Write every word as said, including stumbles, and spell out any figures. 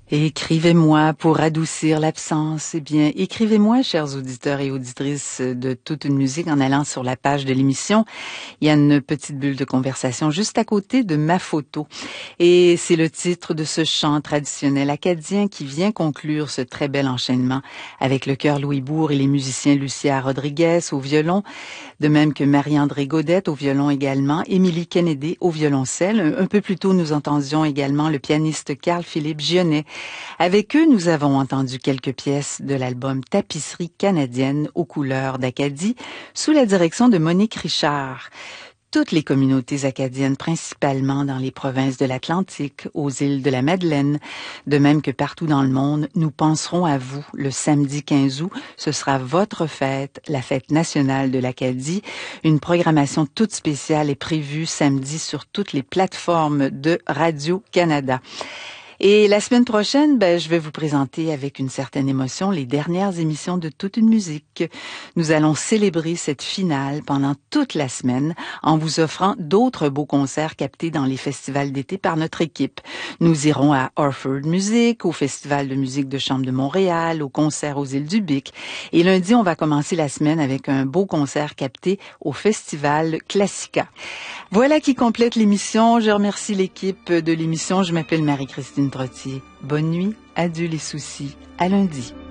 Écrivez-moi pour adoucir l'absence. Eh bien, écrivez-moi, chers auditeurs et auditrices de Toute une musique, en allant sur la page de l'émission. Il y a une petite bulle de conversation juste à côté de ma photo. Et c'est le titre de ce chant traditionnel acadien qui vient conclure ce très bel enchaînement avec le chœur Louis Bourg et les musiciens Lucia Rodriguez au violon, de même que Marie-André Gaudette au violon également, Émilie Kennedy au violoncelle. Un peu plus tôt, nous entendions également le pianiste Carl-Philippe Gionnet. Avec eux, nous avons entendu quelques pièces de l'album Tapisserie canadienne aux couleurs d'Acadie sous la direction de Monique Richard. Toutes les communautés acadiennes, principalement dans les provinces de l'Atlantique, aux îles de la Madeleine, de même que partout dans le monde, nous penserons à vous le samedi quinze août. Ce sera votre fête, la fête nationale de l'Acadie. Une programmation toute spéciale est prévue samedi sur toutes les plateformes de Radio-Canada. Et la semaine prochaine, ben, je vais vous présenter avec une certaine émotion les dernières émissions de Toute une musique. Nous allons célébrer cette finale pendant toute la semaine en vous offrant d'autres beaux concerts captés dans les festivals d'été par notre équipe. Nous irons à Orford Music, au Festival de musique de chambre de Montréal, au concert aux îles du Bic. Et lundi, on va commencer la semaine avec un beau concert capté au Festival Classica. Voilà qui complète l'émission. Je remercie l'équipe de l'émission. Je m'appelle Marie-Christine Trottier. Bonne nuit, adieu les soucis, à lundi.